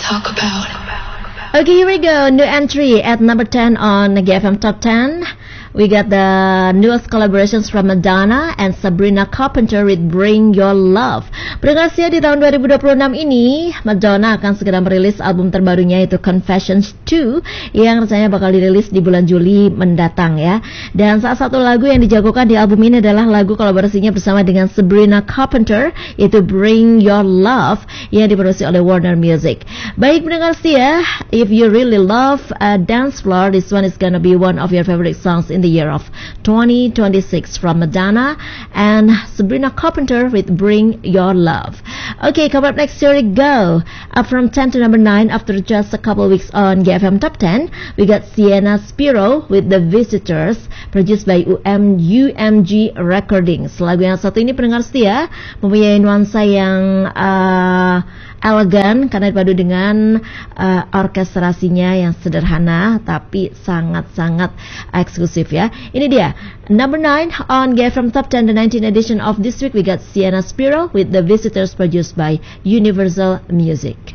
talk about. Okay, here we go. New entry at number 10 on the GFM Top 10. We got the newest collaborations from Madonna and Sabrina Carpenter with Bring Your Love. Pendengar setia, di tahun 2026 ini Madonna akan segera merilis album terbarunya, yaitu Confessions 2, yang rencananya bakal dirilis di bulan Juli mendatang ya. Dan salah satu lagu yang dijagokan di album ini adalah lagu kolaborasinya bersama dengan Sabrina Carpenter, yaitu Bring Your Love, yang diproduksi oleh Warner Music. Baik pendengar setia, if you really love dance floor, this one is gonna be one of your favorite songs in the year of 2026 from Madonna and Sabrina Carpenter with Bring Your Love. Okay, coming up next, here we go. Up from 10 to number 9 after just a couple of weeks on GFM Top 10, we got Sienna Spiro with The Visitors, produced by UMG Recordings. Lagu yang satu ini pendengar setia mempunyai nuansa yang elegan karena dipadu dengan orkestrasinya yang sederhana tapi sangat-sangat eksklusif ya. Ini dia number 9 on GFM Top 10, the 19th edition of this week. We got Sienna Spiro with The Visitors, produced by Universal Music.